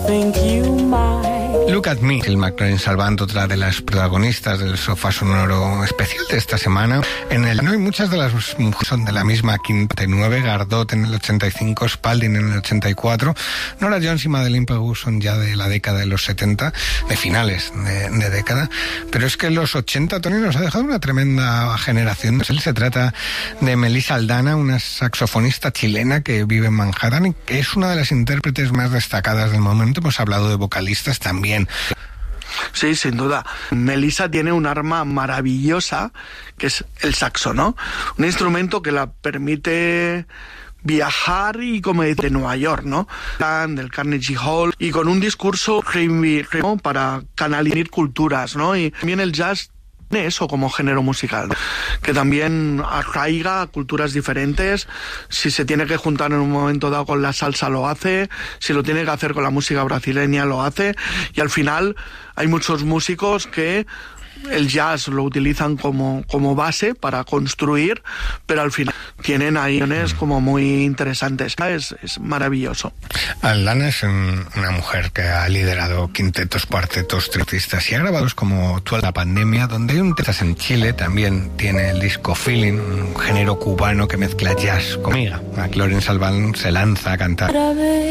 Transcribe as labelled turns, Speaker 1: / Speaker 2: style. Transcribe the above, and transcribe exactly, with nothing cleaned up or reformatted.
Speaker 1: think you might.
Speaker 2: Look at Me, el McLaren Salvant, otra de las protagonistas del sofá sonoro especial de esta semana. En el no, y muchas de las mujeres son de la misma quinta y nueve, Gardot en el ochenta y cinco, Spalding en el ochenta y cuatro, Nora Jones y Madeleine Peyroux son ya de la década de los setenta, de finales de, de década, pero es que en los ochenta Tony nos ha dejado una tremenda generación. Se trata de Melissa Aldana, una saxofonista chilena que vive en Manhattan y que es una de las intérpretes más destacadas del momento. Hemos hablado de vocalistas también.
Speaker 3: Sí, sin duda. Melissa tiene un arma maravillosa, que es el saxo, ¿no? Un instrumento que la permite viajar y, como dice, de Nueva York, ¿no? Del Carnegie Hall, y con un discurso para canalizar culturas, ¿no? Y también el jazz eso como género musical, que también arraiga a culturas diferentes. Si se tiene que juntar en un momento dado con la salsa, lo hace. Si lo tiene que hacer con la música brasileña, lo hace. Y al final hay muchos músicos que el jazz lo utilizan como, como base para construir, pero al final tienen ahí como muy interesantes. Es, es maravilloso.
Speaker 2: Aldana es un, una mujer que ha liderado quintetos, cuartetos, tristas y ha grabado como Toda la Pandemia, donde hay un tetas en Chile. También tiene el disco Feeling, un género cubano que mezcla jazz con miga. McLaren Salvant se lanza a cantar.